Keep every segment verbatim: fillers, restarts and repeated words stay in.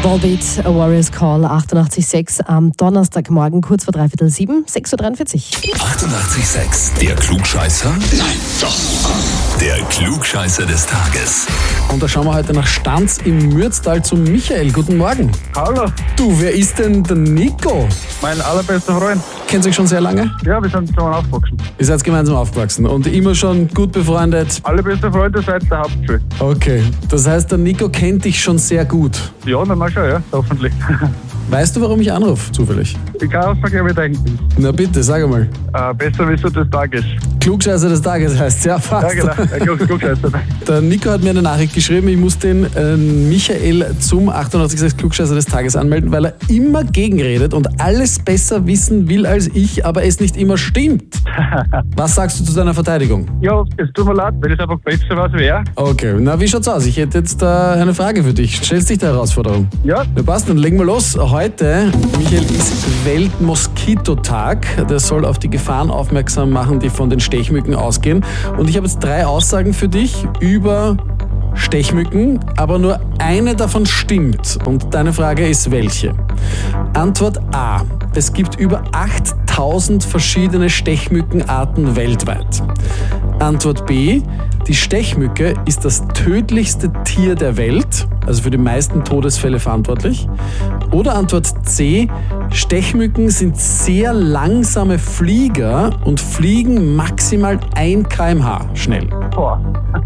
Volbeat, A Warrior's Call, achtundachtzig Komma sechs am Donnerstagmorgen, kurz vor dreiviertel sieben, sechs Uhr dreiundvierzig. achtundachtzig Komma sechs, der Klugscheißer? Nein, doch. Der Klugscheißer des Tages. Und da schauen wir heute nach Stanz im Mürztal zu Michael. Guten Morgen. Hallo, Du, wer ist denn der Nico? mein allerbester Freund. Kennt sich schon sehr lange? Ja, wir sind zusammen aufgewachsen. Ihr seid gemeinsam aufgewachsen und immer schon gut befreundet. Allerbeste Freunde seit der Hauptschule. Okay, das heißt, der Nico kennt dich schon sehr gut. Ja, dann mal schon, ja, hoffentlich. Weißt du, warum ich anrufe, zufällig? Ich kann Aussage mir denken. Na bitte, sag einmal. Äh, Besserwisser des Tages. Klugscheißer des Tages heißt ja fast. Ja, genau. Ja, Klug- Klugscheißer. Der Nico hat mir eine Nachricht geschrieben, ich muss den äh, Michael zum achtundachtzig Komma sechs Klugscheißer des Tages anmelden, weil er immer gegenredet und alles besser wissen will als ich, aber es nicht immer stimmt. Was sagst du zu deiner Verteidigung? Ja, es tut mir leid, weil ich einfach besser weiß wie er. Okay, na wie schaut's aus? Ich hätte jetzt äh, eine Frage für dich. Stellst dich der Herausforderung? Ja, Na passt, dann legen wir los. Heute, Michael, ist Weltmoskitotag. Der soll auf die Gefahren aufmerksam machen, die von den Stechmücken ausgehen. Und ich habe jetzt drei Aussagen für dich über Stechmücken, aber nur eine davon stimmt. Und deine Frage ist, welche? Antwort A. Es gibt über achttausend verschiedene Stechmückenarten weltweit. Antwort B. Die Stechmücke ist das tödlichste Tier der Welt, also für die meisten Todesfälle verantwortlich. Oder Antwort C. Stechmücken sind sehr langsame Flieger und fliegen maximal ein Kilometer pro Stunde schnell. boah.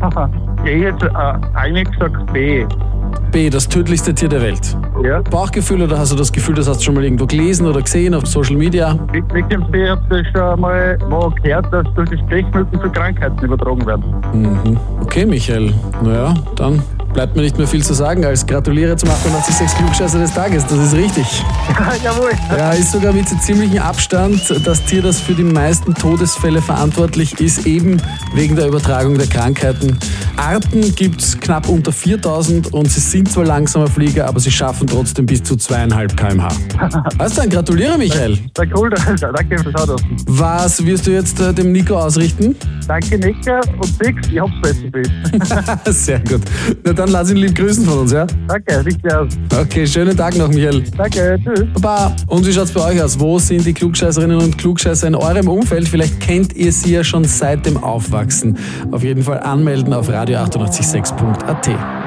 Ja, ich hätte äh, eigentlich gesagt B. B. Das tödlichste Tier der Welt. Ja, Bauchgefühl oder hast du das Gefühl, das hast du schon mal irgendwo gelesen oder gesehen auf Social Media? mit mit dem B habt ihr schon mal wo gehört, dass durch die Stechmücken für Krankheiten übertragen werden. Mhm. Okay, Michael. Naja, dann bleibt mir nicht mehr viel zu sagen als gratuliere zum achtundachtzig Komma sechs Klugscheißer des Tages. Das ist richtig. Jawohl. Ja, ist sogar mit ziemlichem Abstand das Tier, das für die meisten Todesfälle verantwortlich ist, eben wegen der Übertragung der Krankheiten. Arten gibt es knapp unter viertausend und sie sind zwar langsamer Flieger, aber sie schaffen trotzdem bis zu zweieinhalb Kilometer pro Stunde. Also dann, gratuliere, Michael. Na cool, danke fürs Anrufen. Was wirst du jetzt äh, dem Nico ausrichten? Danke, Nicker und Six, ich hab's besser für ihn. Sehr gut. Na dann lass ihn lieb grüßen von uns, ja? Danke, richtig aus. Okay, schönen Tag noch, Michael. Danke, tschüss. Baba. Und wie schaut's bei euch aus? Wo sind die Klugscheißerinnen und Klugscheißer in eurem Umfeld? Vielleicht kennt ihr sie ja schon seit dem Aufwachsen. Auf jeden Fall anmelden auf radio achtundachtzig Komma sechs punkt a t.